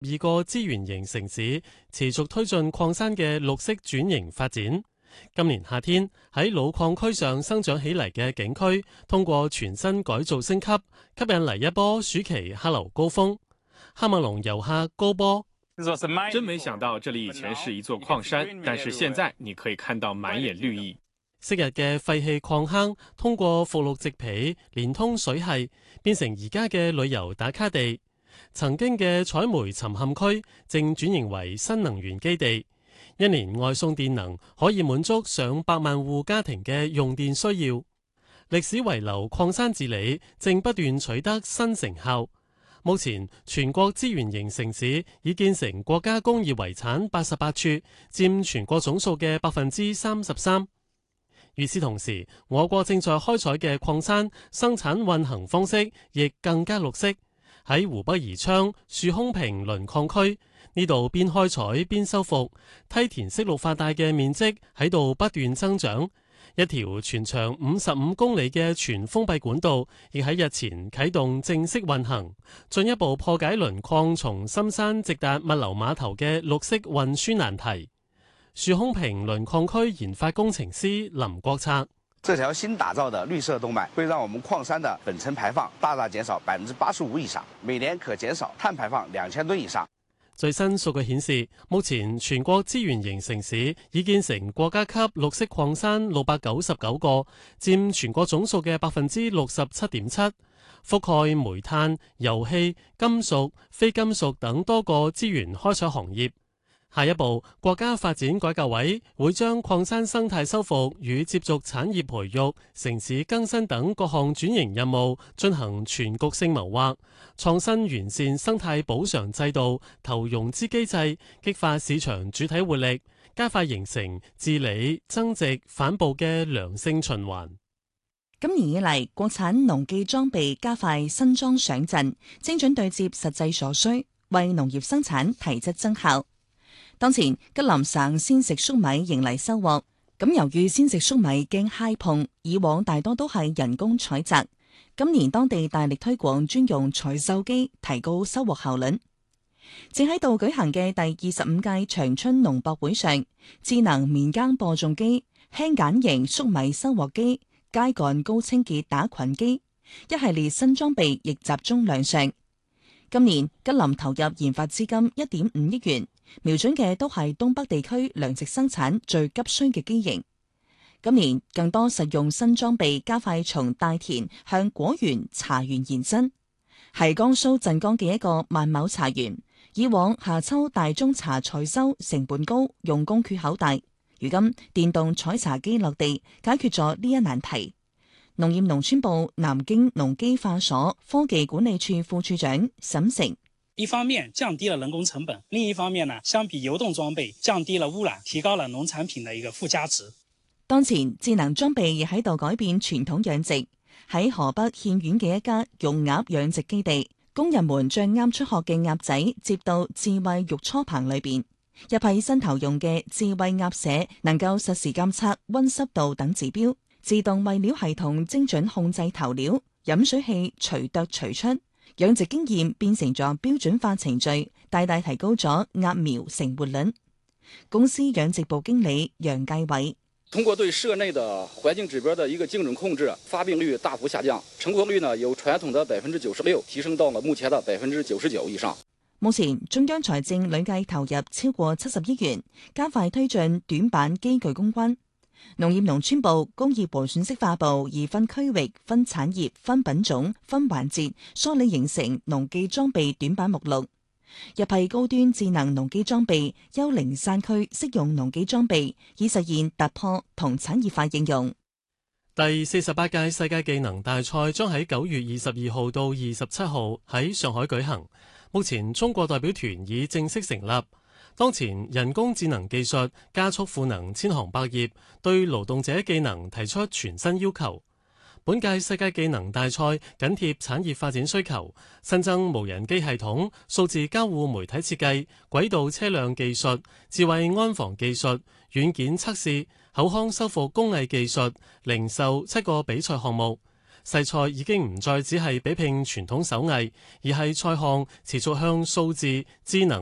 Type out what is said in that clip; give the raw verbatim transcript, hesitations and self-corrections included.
二個資源型城市持續推進礦山嘅綠色轉型發展。今年夏天喺老礦區上生長起嚟嘅景區，通過全新改造升級，吸引嚟一波暑期客流高峰。喀麥隆遊客高波： 真沒想到這裡以前是一座礦山，但是現在你可以看到滿眼綠意。 昔日嘅廢棄礦坑，通過復綠植皮連通水系，變成而家嘅旅遊打卡地。曾經嘅採煤沉陷區，正轉型為新能源基地。一年外送電能可以滿足上百萬戶家庭嘅用電需要。歷史遺留礦山治理正不斷取得新成效。目前全國資源型城市已建成國家工業遺產八十八處，佔全國總數嘅百分之三十三。與此同時，我國正在開採嘅礦山生產運行方式亦更加綠色。喺湖北宜昌樹空坪磷礦區，呢度邊開採邊修復，梯田式綠化帶嘅面積喺度不斷增長。一條全長五十五公里嘅全封閉管道，亦喺日前啟動正式運行，進一步破解磷礦從深山直達物流碼頭嘅綠色運輸難題。樹空坪磷礦區研發工程師林國策： 這條新打造的綠色動脈會讓我們礦山的本層排放大大減少百分之八十五以上，每年可減少碳排放兩千噸以上。 最新數據顯示，目前全國資源型城市已建成國家級綠色礦山六百九十九個，佔全國總數嘅百分之六十七點七，覆蓋煤炭、油氣、金屬、非金屬等多個資源開採行業。下一步，國家發展改革委會將礦山生態修復與接續產業培育、城市更新等各項轉型任務進行全局性謀劃，創新完善生態補償制度、投融資機制，激發市場主體活力，加快形成治理增值反哺嘅良性循環。 今年以嚟，國產農技裝備加快新裝上陣，精準對接實際所需，為農業生產提質增效。當前吉林省鮮食粟米迎嚟收穫，咁由於鮮食粟米經揩碰，以往大多都係人工採摘，今年當地大力推廣專用採收機，提高收穫效率。正喺度舉行嘅第二十五屆長春農博會上，智能棉耕播種機、輕簡型粟米收穫機、秸稈高清潔打菌機，一系列新裝備亦集中亮相。今年吉林投入研發資金一點五億元，瞄準嘅都係東北地區糧食生產最急需嘅機型。今年更多實用新裝備加快從大田向果園、茶園延伸，係江蘇鎮江嘅一個萬畝茶園。以往夏秋大宗茶採收成本高，用工缺口大，如今電動採茶機落地，解決咗呢一難題。農業農村部南京農機化所科技管理處副處長沈成： 一方面降低了人工成本，另一方面呢，相比流動裝備降低了污染，提高了農產品的一個附加值。 當前智能裝備亦喺度改變傳統養殖。喺河北獻縣嘅一家用鴨養殖基地，工人們將啱出殼嘅鴨仔接到智慧育初棚裏邊，一批新投用嘅智慧鴨舍能夠實時監測溫濕度等指標，自動餵料系統精準控制投料，飲水器隨啄隨出，養殖經驗變成咗標準化程序，大大提高咗鴨苗成活率。公司養殖部經理楊繼偉： 通過對舍內的環境指標的一個精準控制，發病率大幅下降，成活率呢由傳統的百分之九十六提升到了目前的百分之九十九以上。 目前中央財政累計投入超過七十億元，加快推進短板機具攻關。農業農村部工業和信息化部而分區域、分產業、分品種、分環節梳理形成農技裝備短板目錄，一批高端智能農機裝備、幽靈山區適用農機裝備，以實現突破同產業化應用。 第四十八屆世界技能大賽將喺九月二十二號到二十七號喺上海舉行。目前中國代表團已正式成立。當前人工智能技術加速賦能千行百業，對勞動者技能提出全新要求。本屆世界技能大賽緊貼產業發展需求，新增無人機系統、數字交互媒體設計、軌道車輛技術、智慧安防技術、軟件測試、口腔修復工藝技術、零售七個比賽項目。 西菜已經唔再只係比拼傳統手藝，而係菜項持續向數字、智能